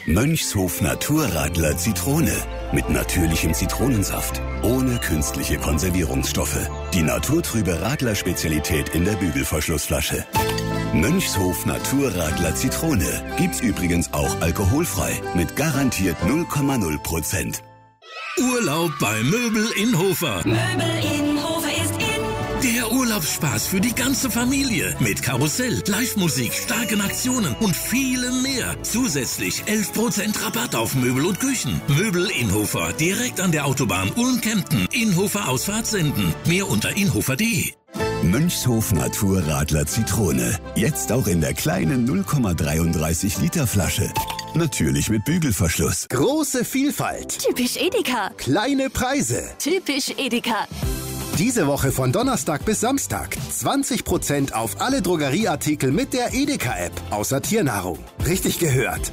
Mönchshof Naturradler Zitrone. Mit natürlichem Zitronensaft. Ohne künstliche Konservierungsstoffe. Die naturtrübe Radler-Spezialität in der Bügelverschlussflasche. Mönchshof Naturradler Zitrone. Gibt's übrigens auch alkoholfrei. Mit garantiert 0,0%. Urlaub bei Möbel in Hofer. Möbel in Hofer ist in. Der Urlaubsspaß für die ganze Familie. Mit Karussell, Live-Musik, starken Aktionen und vielem mehr. Zusätzlich 11% Rabatt auf Möbel und Küchen. Möbel in Hofer. Direkt an der Autobahn Ulm-Kempten. Inhofer Ausfahrt senden. Mehr unter inhofer.de. Mönchshof Naturradler Zitrone. Jetzt auch in der kleinen 0,33 Liter Flasche. Natürlich mit Bügelverschluss. Große Vielfalt. Typisch Edeka. Kleine Preise. Typisch Edeka. Diese Woche von Donnerstag bis Samstag 20% auf alle Drogerieartikel mit der Edeka-App, außer Tiernahrung. Richtig gehört.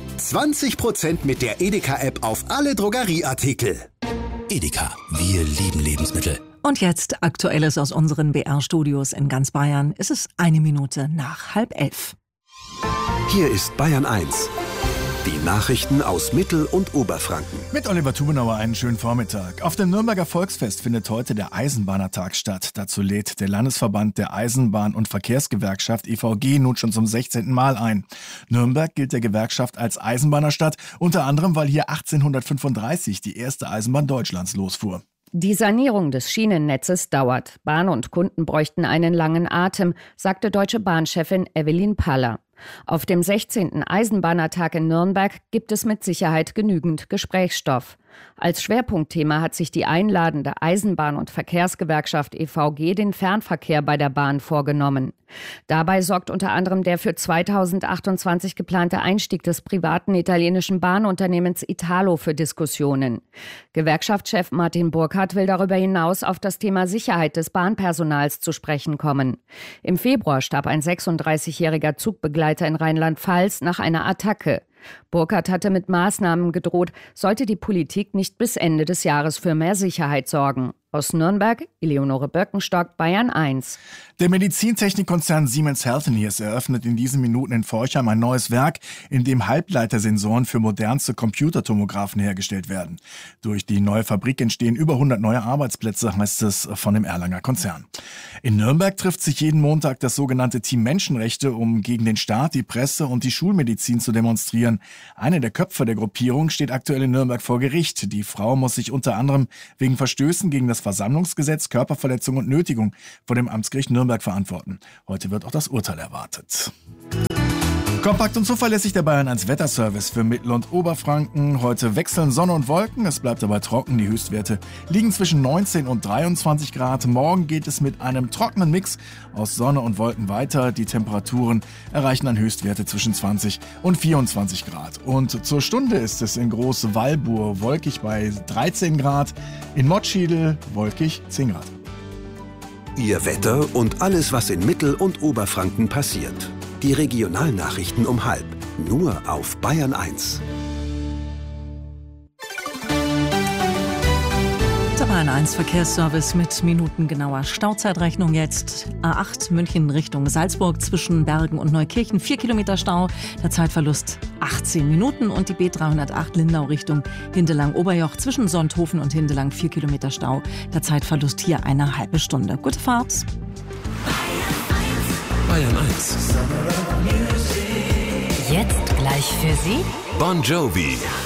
20% mit der Edeka-App auf alle Drogerieartikel. Edeka, wir lieben Lebensmittel. Und jetzt Aktuelles aus unseren BR-Studios in ganz Bayern. Es ist 1 Minute nach 10:30. Hier ist Bayern 1. Die Nachrichten aus Mittel- und Oberfranken. Mit Oliver Tubenauer einen schönen Vormittag. Auf dem Nürnberger Volksfest findet heute der Eisenbahnertag statt. Dazu lädt der Landesverband der Eisenbahn- und Verkehrsgewerkschaft EVG nun schon zum 16. Mal ein. Nürnberg gilt der Gewerkschaft als Eisenbahnerstadt, unter anderem, weil hier 1835 die erste Eisenbahn Deutschlands losfuhr. Die Sanierung des Schienennetzes dauert. Bahn und Kunden bräuchten einen langen Atem, sagte Deutsche Bahnchefin Evelyn Paller. Auf dem 16. Eisenbahnertag in Nürnberg gibt es mit Sicherheit genügend Gesprächsstoff. Als Schwerpunktthema hat sich die einladende Eisenbahn- und Verkehrsgewerkschaft EVG den Fernverkehr bei der Bahn vorgenommen. Dabei sorgt unter anderem der für 2028 geplante Einstieg des privaten italienischen Bahnunternehmens Italo für Diskussionen. Gewerkschaftschef Martin Burkhardt will darüber hinaus auf das Thema Sicherheit des Bahnpersonals zu sprechen kommen. Im Februar starb ein 36-jähriger Zugbegleiter in Rheinland-Pfalz nach einer Attacke. Burkhardt hatte mit Maßnahmen gedroht, sollte die Politik nicht bis Ende des Jahres für mehr Sicherheit sorgen. Aus Nürnberg, Eleonore Birkenstock, Bayern 1. Der Medizintechnikkonzern Siemens Healthineers eröffnet in diesen Minuten in Forchheim ein neues Werk, in dem Halbleitersensoren für modernste Computertomographen hergestellt werden. Durch die neue Fabrik entstehen über 100 neue Arbeitsplätze, heißt es von dem Erlanger Konzern. In Nürnberg trifft sich jeden Montag das sogenannte Team Menschenrechte, um gegen den Staat, die Presse und die Schulmedizin zu demonstrieren. Einer der Köpfe der Gruppierung steht aktuell in Nürnberg vor Gericht. Die Frau muss sich unter anderem wegen Verstößen gegen das Versammlungsgesetz, Körperverletzung und Nötigung vor dem Amtsgericht Nürnberg verantworten. Heute wird auch das Urteil erwartet. Kompakt und zuverlässig der Bayern 1 Wetterservice für Mittel- und Oberfranken. Heute wechseln Sonne und Wolken, es bleibt dabei trocken. Die Höchstwerte liegen zwischen 19 und 23 Grad. Morgen geht es mit einem trockenen Mix aus Sonne und Wolken weiter. Die Temperaturen erreichen dann Höchstwerte zwischen 20 und 24 Grad. Und zur Stunde ist es in Groß-Walburg wolkig bei 13 Grad, in Mottschiedl wolkig 10 Grad. Ihr Wetter und alles, was in Mittel- und Oberfranken passiert. Die Regionalnachrichten um 12:30. Nur auf Bayern 1. Der Bayern 1 Verkehrsservice mit minutengenauer Stauzeitrechnung jetzt. A8 München Richtung Salzburg zwischen Bergen und Neukirchen 4 Kilometer Stau. Der Zeitverlust 18 Minuten. Und die B308 Lindau Richtung Hindelang-Oberjoch zwischen Sonthofen und Hindelang 4 Kilometer Stau. Der Zeitverlust hier eine halbe Stunde. Gute Fahrt. Bayern 1. Jetzt gleich für Sie Bon Jovi.